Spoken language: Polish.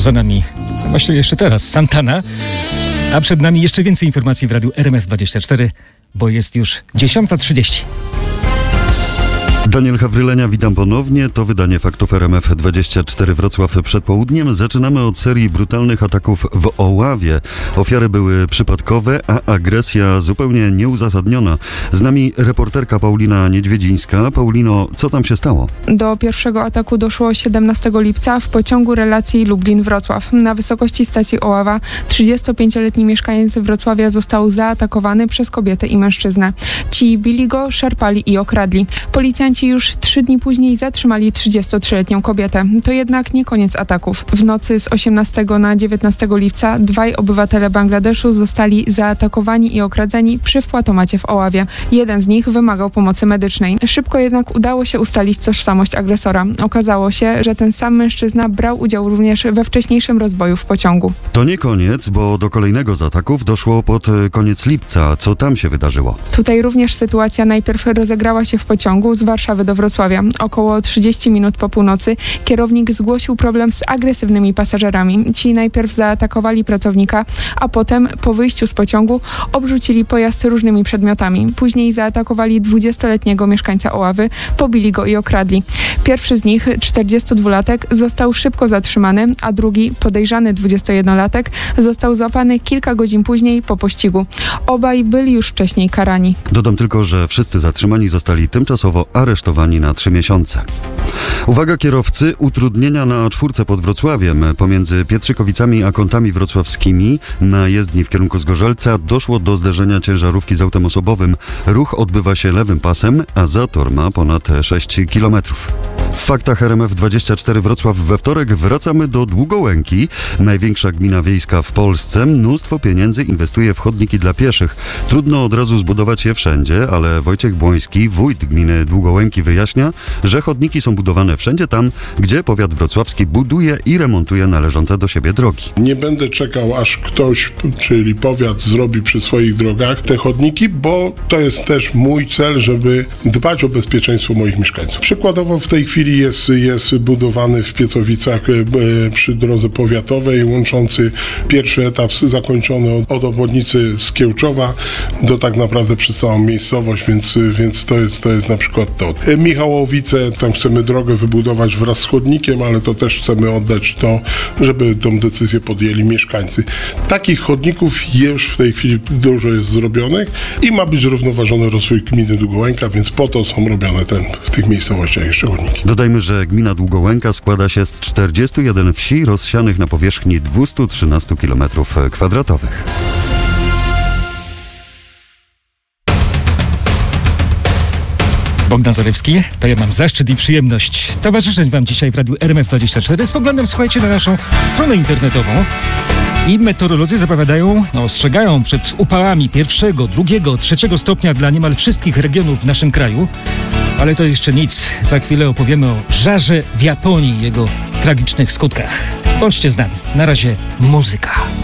Za nami, właściwie jeszcze teraz, Santana, a przed nami jeszcze więcej informacji w radiu RMF24, bo jest już 10:30. Daniel Hawrylenia, witam ponownie. To wydanie faktów RMF24 Wrocław przed południem. Zaczynamy od serii brutalnych ataków w Oławie. Ofiary były przypadkowe, a agresja zupełnie nieuzasadniona. Z nami reporterka Paulina Niedźwiedzińska. Paulino, co tam się stało? Do pierwszego ataku doszło 17 lipca w pociągu relacji Lublin-Wrocław. Na wysokości stacji Oława 35-letni mieszkaniec Wrocławia został zaatakowany przez kobietę i mężczyznę. Ci bili go, szarpali i okradli. Policjanci już 3 dni później zatrzymali 33-letnią kobietę. To jednak nie koniec ataków. W nocy z 18 na 19 lipca 2 obywatele Bangladeszu zostali zaatakowani i okradzeni przy wpłatomacie w Oławie. Jeden z nich wymagał pomocy medycznej. Szybko jednak udało się ustalić tożsamość agresora. Okazało się, że ten sam mężczyzna brał udział również we wcześniejszym rozboju w pociągu. To nie koniec, bo do kolejnego z ataków doszło pod koniec lipca. Co tam się wydarzyło? Tutaj również sytuacja najpierw rozegrała się w pociągu z Warszawy do Wrocławia. Około 30 minut po północy kierownik zgłosił problem z agresywnymi pasażerami. Ci najpierw zaatakowali pracownika, a potem po wyjściu z pociągu obrzucili pojazd różnymi przedmiotami. Później zaatakowali 20-letniego mieszkańca Oławy, pobili go i okradli. Pierwszy z nich, 42-latek, został szybko zatrzymany, a drugi, podejrzany 21-latek, został złapany kilka godzin później po pościgu. Obaj byli już wcześniej karani. Dodam tylko, że wszyscy zatrzymani zostali tymczasowo aresztowani na 3 miesiące. Uwaga kierowcy, utrudnienia na A4 pod Wrocławiem. Pomiędzy Pietrzykowicami a Kątami Wrocławskimi na jezdni w kierunku Zgorzelca doszło do zderzenia ciężarówki z autem osobowym. Ruch odbywa się lewym pasem, a zator ma ponad 6 km. W faktach RMF24 Wrocław we wtorek wracamy do Długołęki. Największa gmina wiejska w Polsce. Mnóstwo pieniędzy inwestuje w chodniki dla pieszych. Trudno od razu zbudować je wszędzie, ale Wojciech Błoński, wójt gminy Długołęki, wyjaśnia, że chodniki są budowane wszędzie tam, gdzie powiat wrocławski buduje i remontuje należące do siebie drogi. Nie będę czekał, aż ktoś, czyli powiat, zrobi przy swoich drogach te chodniki, bo to jest też mój cel, żeby dbać o bezpieczeństwo moich mieszkańców. Przykładowo w tej chwili jest budowany w Piecowicach przy drodze powiatowej, łączący pierwszy etap zakończony od obwodnicy Skiełczowa do tak naprawdę przez całą miejscowość, więc to jest na przykład to. Michałowice, tam chcemy drogę wybudować wraz z chodnikiem, ale to też chcemy oddać to, żeby tą decyzję podjęli mieszkańcy. Takich chodników już w tej chwili dużo jest zrobionych i ma być zrównoważony rozwój gminy Długołęka, więc po to są robione w tych miejscowościach jeszcze chodniki. Dodajmy, że gmina Długołęka składa się z 41 wsi rozsianych na powierzchni 213 km². Bogdan Zarewski, to ja mam zaszczyt i przyjemność towarzyszyć Wam dzisiaj w radiu RMF24 z poglądem, słuchajcie, na naszą stronę internetową. I meteorolodzy zapowiadają, ostrzegają przed upałami 1., 2., 3. stopnia dla niemal wszystkich regionów w naszym kraju. Ale to jeszcze nic. Za chwilę opowiemy o żarze w Japonii i jego tragicznych skutkach. Bądźcie z nami. Na razie muzyka.